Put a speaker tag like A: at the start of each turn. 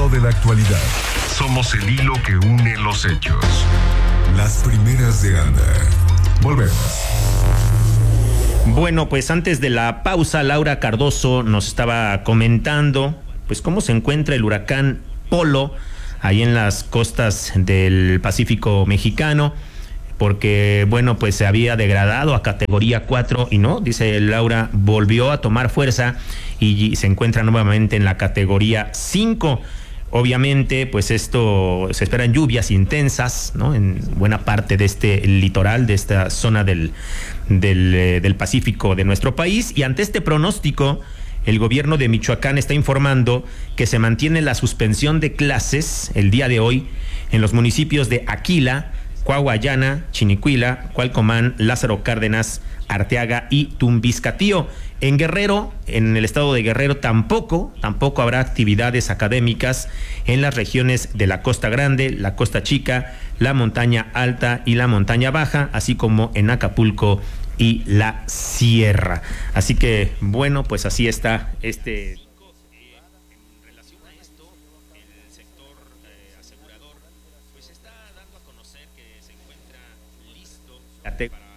A: de la actualidad.
B: Somos el hilo que une los hechos.
A: Las primeras de Anda. Volvemos.
C: Bueno, pues antes de la pausa, Laura Cardoso nos estaba comentando pues cómo se encuentra el huracán Polo ahí en las costas del Pacífico mexicano, porque bueno, pues se había degradado a categoría 4 y no, dice Laura, volvió a tomar fuerza y se encuentra nuevamente en la categoría 5. Obviamente, pues esto se esperan lluvias intensas, ¿no? En buena parte de este litoral, de esta zona del Pacífico de nuestro país. Y ante este pronóstico, el gobierno de Michoacán está informando que se mantiene la suspensión de clases el día de hoy en los municipios de Aquila, Coahuayana, Chinicuila, Cualcomán, Lázaro Cárdenas, Arteaga y Tumbiscatío. En Guerrero, en el estado de Guerrero, tampoco habrá actividades académicas en las regiones de la Costa Grande, la Costa Chica, la Montaña Alta y la Montaña Baja, así como en Acapulco y la Sierra. Así que, bueno, pues así está este. En relación a esto, el sector asegurador, pues está dando a conocer que se encuentra listo para